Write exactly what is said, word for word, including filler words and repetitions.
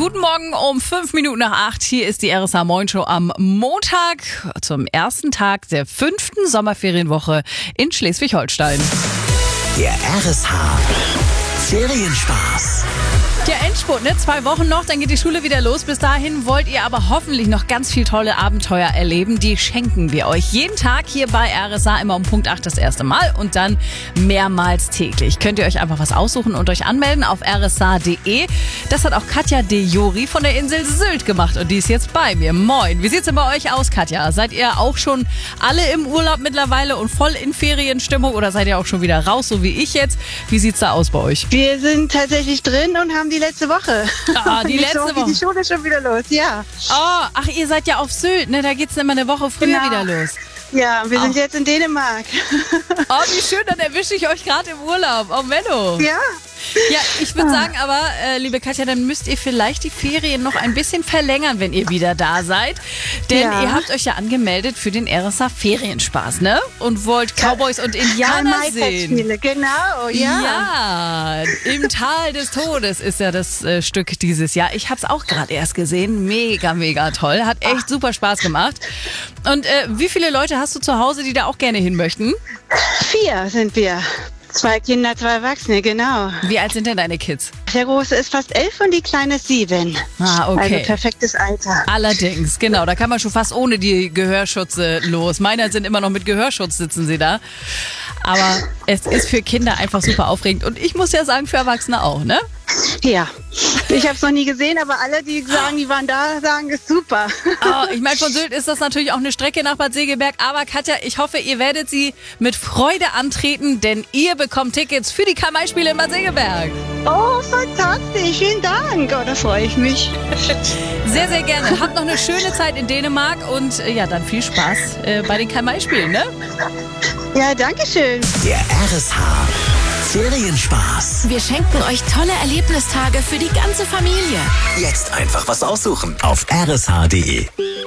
Guten Morgen um fünf Minuten nach acht. Hier ist die R S H Moin Show am Montag zum ersten Tag der fünften Sommerferienwoche in Schleswig-Holstein. Der R S H Ferienspaß. Der Endspurt, ne? Zwei Wochen noch, dann geht die Schule wieder los. Bis dahin wollt ihr aber hoffentlich noch ganz viel tolle Abenteuer erleben. Die schenken wir euch jeden Tag hier bei R S H, immer um Punkt acht das erste Mal und dann mehrmals täglich. Könnt ihr euch einfach was aussuchen und euch anmelden auf r s h punkt d e. Das hat auch Katja de Jori von der Insel Sylt gemacht und die ist jetzt bei mir. Moin, wie sieht's denn bei euch aus, Katja? Seid ihr auch schon alle im Urlaub mittlerweile und voll in Ferienstimmung oder seid ihr auch schon wieder raus, so wie ich jetzt? Wie sieht's da aus bei euch? Wir sind tatsächlich drin und haben die letzte Woche. Ah, die letzte Woche. Woche. Die Schule ist schon wieder los, ja. Oh, ach, ihr seid ja auf Sylt, ne? Da geht's immer eine Woche früher Genau. wieder los. Ja, wir sind Oh. jetzt in Dänemark. Oh, wie schön, dann erwische ich euch gerade im Urlaub. Oh, Menno. Ja. Ja, ich würde sagen aber, äh, liebe Katja, dann müsst ihr vielleicht die Ferien noch ein bisschen verlängern, wenn ihr wieder da seid. Denn Ja. ihr habt euch ja angemeldet für den R S H Ferienspaß, ne? Und wollt Cowboys und Indianer sehen. Karl-May-Festspiele, genau, ja. Ja, im Tal des Todes ist ja das äh, Stück dieses Jahr. Ich habe es auch gerade erst gesehen. Mega, mega toll. Hat echt super Spaß gemacht. Und äh, wie viele Leute hast du zu Hause, die da auch gerne hin möchten? Vier sind wir. Zwei Kinder, zwei Erwachsene, genau. Wie alt sind denn deine Kids? Der Große ist fast elf und die Kleine ist sieben. Ah, okay. Also perfektes Alter. Allerdings, genau. Da kann man schon fast ohne die Gehörschutze los. Meine sind immer noch mit Gehörschutz, sitzen sie da. Aber es ist für Kinder einfach super aufregend. Und ich muss ja sagen, für Erwachsene auch, ne? Ja, ich habe es noch nie gesehen, aber alle, die sagen, die waren da, sagen, ist super. Oh, ich meine, von Sylt ist das natürlich auch eine Strecke nach Bad Segeberg. Aber Katja, ich hoffe, ihr werdet sie mit Freude antreten, denn ihr bekommt Tickets für die Karl-May-Spiele in Bad Segeberg. Oh, fantastisch, vielen Dank. Oh, da freue ich mich. Sehr, sehr gerne. Habt noch eine schöne Zeit in Dänemark und äh, ja, dann viel Spaß äh, bei den Karl-May-Spielen, ne? Ja, danke schön. Der R S H Ferienspaß. Wir schenken euch tolle Erlebnistage für die ganze Familie. Jetzt einfach was aussuchen auf r s h punkt d e.